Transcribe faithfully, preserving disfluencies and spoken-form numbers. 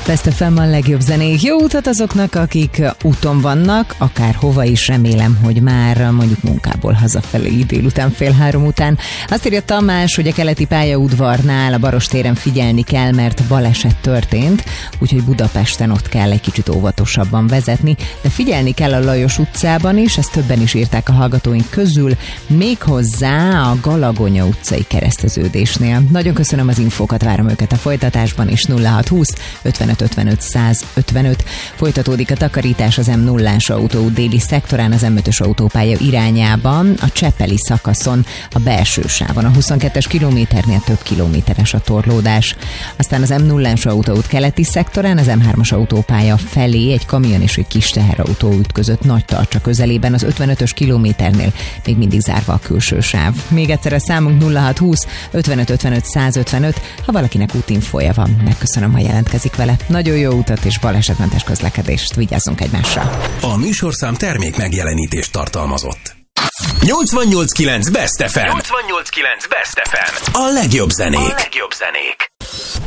Best ef em a legjobb zenék. Jó utat azoknak, akik úton vannak, akár hova is, remélem, hogy már mondjuk munkából hazafelé délután fél három után. Azt írja Tamás, hogy a keleti pályaudvarnál a Barostéren figyelni kell, mert baleset történt, úgyhogy Budapesten ott kell egy kicsit óvatosabban vezetni, de figyelni kell a Lajos utcában is, ezt többen is írták a hallgatóink közül, méghozzá a Galagonya utcai kereszteződésnél. Nagyon köszönöm az infókat, várom őket a folytatásban is. Nulla hat húsz ötvenöt ötvenöt száz ötvenöt. Folytatódik a takarítás az em nullás autóút déli szektorán az em ötös autópálya irányában, a Csepeli szakaszon, a belső sávon. A huszonkettes kilométernél több kilométeres a torlódás. Aztán az em nullás autóút keleti szektorán az em hármas autópálya felé egy kamion és egy kis teherautó ütközött Nagytarcsa közelében, az ötvenötös kilométernél még mindig zárva a külső sáv. Még egyszer a számunk nulla hat húsz ötvenöt ötvenöt száz ötvenöt. Ha valakinek útinfója van, megköszönöm, ha jelentkezik vele. Nagyon jó utat és balesetmentes közlekedést, vigyázzunk egymásra. A műsorszám termék megjelenítést tartalmazott. nyolcvannyolc kilenc Best ef em. nyolcvannyolc kilenc Best ef em. A legjobb zenék. A legjobb zenék.